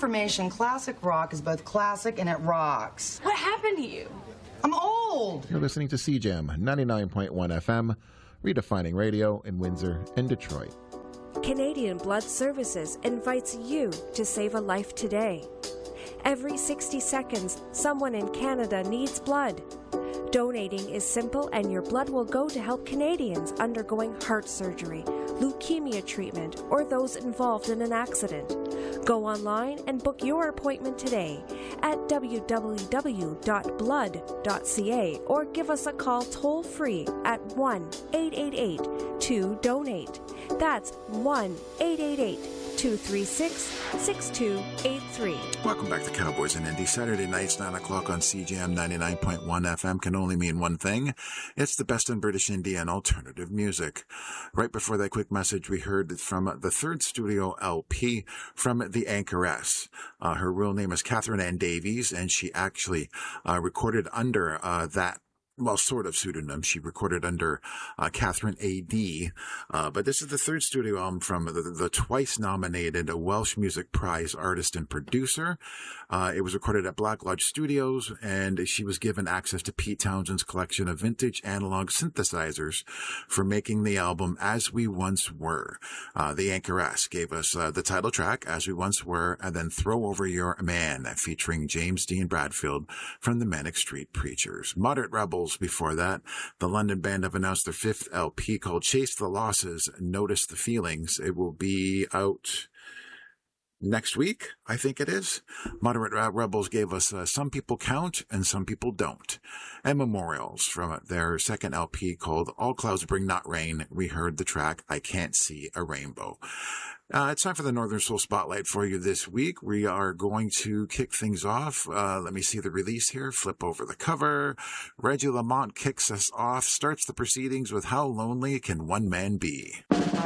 information, classic rock is both classic and it rocks. What happened to you? I'm old. You're listening to CJAM 99.1 FM, redefining radio in Windsor and Detroit. Canadian Blood Services invites you to save a life today. Every 60 seconds, someone in Canada needs blood. Donating is simple, and your blood will go to help Canadians undergoing heart surgery, leukemia treatment, or those involved in an accident. Go online and book your appointment today at www.blood.ca or give us a call toll-free at 1-888-2-DONATE. That's 1-888-236-6283. Welcome back to Cowboys and Indy. Saturday nights, 9 o'clock on CJAM 99.1 FM can only mean one thing. It's the best in British Indie and alternative music. Right before that quick message, we heard from the third studio LP from the Anchoress. Her real name is Catherine Ann Davies, and she actually recorded under that sort of pseudonym. She recorded under Catherine A.D. But this is the third studio album from the twice nominated Welsh Music Prize artist and producer. It was recorded at Black Lodge Studios, and she was given access to Pete Townshend's collection of vintage analog synthesizers for making the album As We Once Were. The Anchoress gave us the title track, As We Once Were, and then Throw Over Your Man, featuring James Dean Bradfield from the Manic Street Preachers. Moderate Rebels before that. The London band have announced their fifth LP called Chase the Losses, Notice the Feelings. It will be out next week, I think it is. Moderate Rebels gave us Some People Count and Some People Don't. And Memorials from their second LP called All Clouds Bring Not Rain. We heard the track I Can't See a Rainbow. It's time for the Northern Soul Spotlight for you this week. We are going to kick things off. Let me see the release here. Flip over the cover. Reggie Lamont kicks us off, starts the proceedings with How Lonely Can One Man Be?